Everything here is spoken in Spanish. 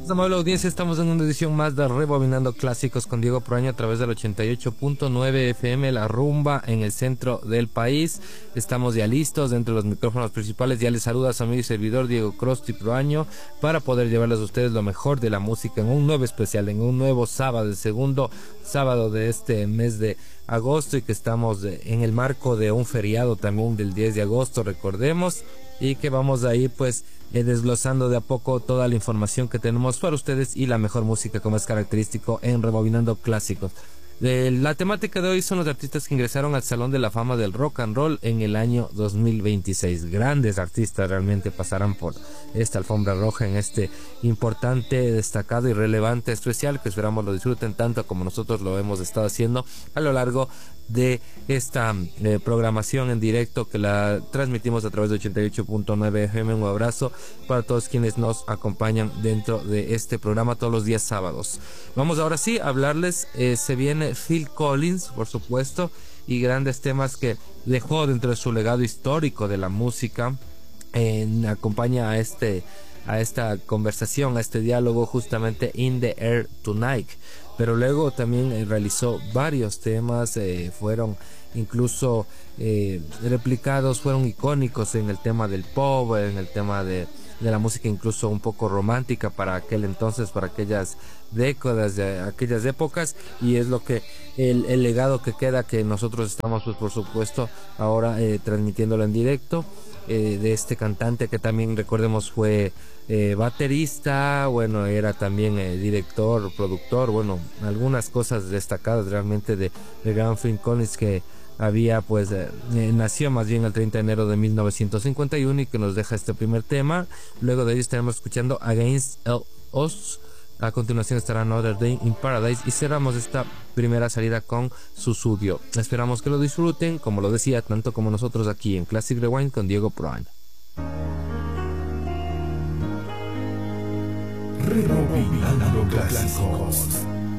Amable audiencia, estamos en una edición más de Rebobinando Clásicos con Diego Proaño a través del 88.9 FM, la rumba en el centro del país. Estamos ya listos dentro de los micrófonos principales. Ya les saluda a su amigo y servidor Diego Crosti Proaño para poder llevarles a ustedes lo mejor de la música en un nuevo especial, en un nuevo sábado, el segundo sábado de este mes de agosto, y que estamos en el marco de un feriado también del 10 de agosto, recordemos, y que vamos a ir pues desglosando de a poco toda la información que tenemos para ustedes y la mejor música, como es característico en Rebobinando Clásicos. La temática de hoy son los artistas que ingresaron al Salón de la Fama del Rock and Roll en el año 2026. Grandes artistas realmente pasarán por esta alfombra roja en este importante, destacado y relevante especial, que esperamos lo disfruten tanto como nosotros lo hemos estado haciendo a lo largo de esta programación en directo que la transmitimos a través de 88.9 FM. Un abrazo para todos quienes nos acompañan dentro de este programa todos los días sábados. Vamos ahora sí a hablarles, se viene Phil Collins, por supuesto, y grandes temas que dejó dentro de su legado histórico de la música. Acompaña a esta conversación, a este diálogo, justamente In the Air Tonight. Pero luego también realizó varios temas, fueron incluso replicados, fueron icónicos en el tema del pop, en el tema de la música incluso un poco romántica para aquel entonces, para aquellas décadas, de aquellas épocas, y es lo que el legado que queda, que nosotros estamos pues por supuesto ahora transmitiéndolo en directo, de este cantante que también recordemos fue baterista, bueno, era también director, productor, bueno, algunas cosas destacadas realmente de gran Phil Collins, que había pues nació más bien el 30 de enero de 1951 y que nos deja este primer tema. Luego de ello estaremos escuchando Against All Odds. A continuación estará Another Day in Paradise y cerramos esta primera salida con Susudio. Esperamos que lo disfruten, como lo decía, tanto como nosotros aquí en Classic Rewind con Diego Proaño. Rebobinando Clásicos.